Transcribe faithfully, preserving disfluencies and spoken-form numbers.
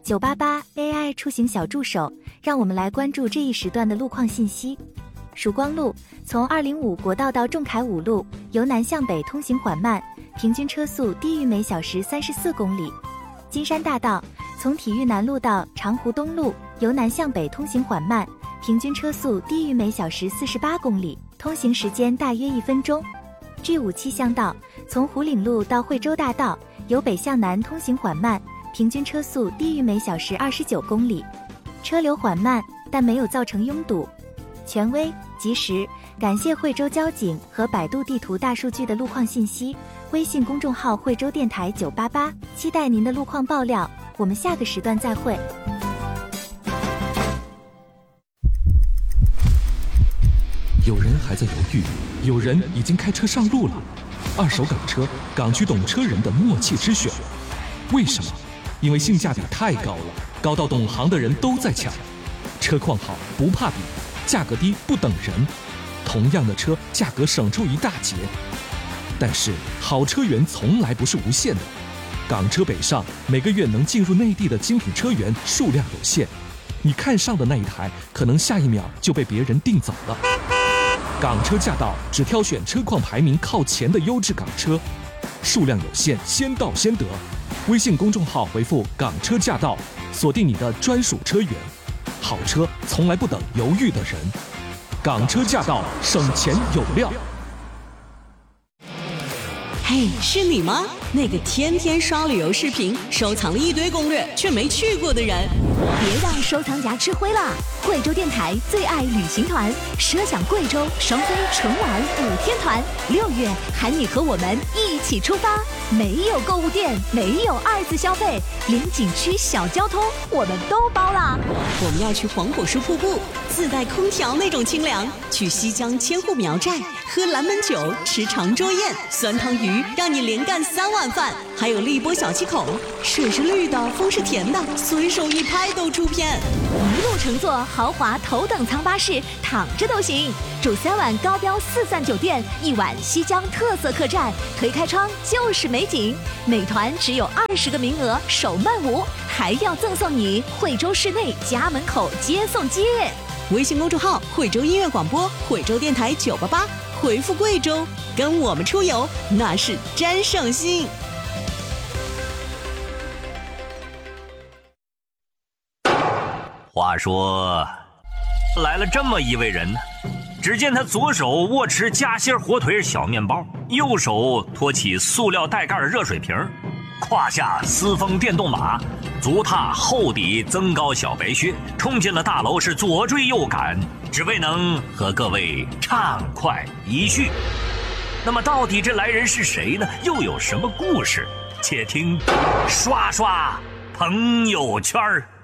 九八八 A I 出行小助手，让我们来关注这一时段的路况信息。曙光路从二零五国道到仲恺五路，由南向北通行缓慢，平均车速低于每小时三十四公里。金山大道从体育南路到长湖东路，由南向北通行缓慢，平均车速低于每小时四十八公里，通行时间大约一分钟。G 五气象道从湖岭路到惠州大道，由北向南通行缓慢，平均车速低于每小时二十九公里，车流缓慢，但没有造成拥堵。权威、及时，感谢惠州交警和百度地图大数据的路况信息。微信公众号惠州电台九八八，期待您的路况爆料。我们下个时段再会。 有人还在犹豫，有人已经开车上路了。二手港车，港区懂车人的默契之选。为什么？因为性价比太高了，高到懂行的人都在抢。车况好不怕比，价格低不等人。同样的车，价格省出一大截。但是好车源从来不是无限的，港车北上每个月能进入内地的精品车源数量有限，你看上的那一台，可能下一秒就被别人订走了。港车驾到，只挑选车况排名靠前的优质港车，数量有限，先到先得。微信公众号回复“港车驾到”，锁定你的专属车源。好车从来不等犹豫的人，港车驾到，省钱有料。 嘿，是你吗？那个天天刷旅游视频，收藏了一堆攻略却没去过的人。 别让收藏夹吃灰了！贵州电台最爱旅行团，奢享贵州双飞纯玩五天团，六月喊你和我们一起出发。没有购物店，没有二次消费，连景区小交通我们都包了。 我们要去黄果树瀑布，自带空调那种清凉；去西江千户苗寨，喝蓝门酒，吃长桌宴，酸汤鱼让你连干三碗饭。还有荔波小七口，水是绿的，风是甜的，随手一拍都出片。 一路乘坐豪华头等舱巴士，躺着都行。住三晚高标四赞酒店，一晚西江特色客栈，推开窗就是美景。每团只有二十个名额，首慢无，还要赠送你惠州市内家门口接送接。 微信公众号惠州音乐广播，惠州电台九八八，回复贵州，跟我们出游那是真省心。 话说，来了这么一位人呢，只见他左手握持夹心火腿小面包，右手托起塑料带盖热水瓶，胯下私风电动马，足踏厚底增高小白靴，冲进了大楼，是左追右赶，只为能和各位畅快一叙。那么到底这来人是谁呢？又有什么故事？且听刷刷朋友圈儿。